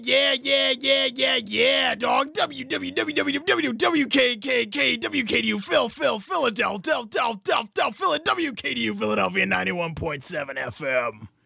Yeah, dog. WKKK, Philadelphia, Philadelphia, WKDU, Philadelphia 91.7 FM.